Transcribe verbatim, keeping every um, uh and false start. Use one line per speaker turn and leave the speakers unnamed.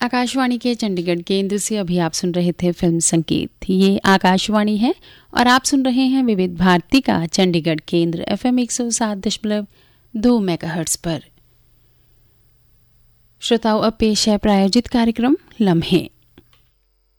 आकाशवाणी के चंडीगढ़ केंद्र से अभी आप सुन रहे थे फिल्म संकेत। ये आकाशवाणी है और आप सुन रहे हैं विविध भारती का चंडीगढ़ केंद्र एफएम एक सौ सात दशमलव दो मेगाहर्ट्ज पर। श्रोताओं, अब पेश है प्रायोजित कार्यक्रम लम्हे।